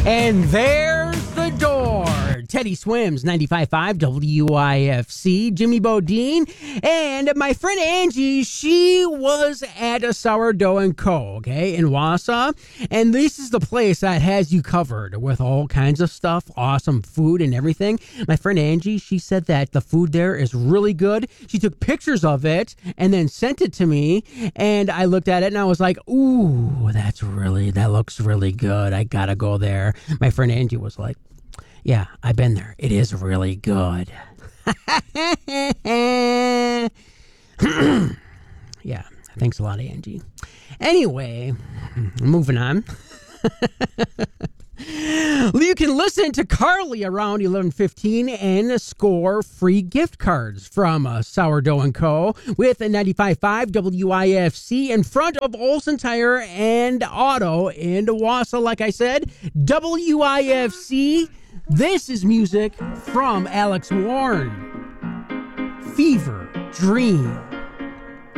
And there's the door. Teddy Swims, 95.5 WIFC, Jimmy Bodine, and my friend Angie, she was at a Sourdough & Co., okay, in Wausau, and this is the place that has you covered with all kinds of stuff, awesome food and everything. My friend Angie, she said that the food there is really good. She took pictures of it and then sent it to me, and I looked at it and I was like, ooh, that looks really good. I gotta go there. My friend Angie was like, yeah, I've been there. It is really good. Yeah, thanks a lot, Angie. Anyway, moving on. You can listen to Carly around 11:15 and score free gift cards from Sourdough & Co. with a 95.5 WIFC in front of Olson Tire and Auto in Wausau. Like I said, WIFC. This is music from Alex Warren. Fever Dream.